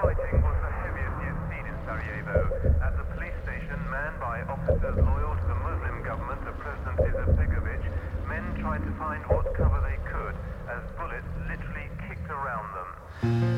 fighting was the heaviest yet seen in Sarajevo. At the police station, manned by officers loyal to the Muslim government of President Izetbegovic, men tried to find what cover they could as bullets literally kicked around them.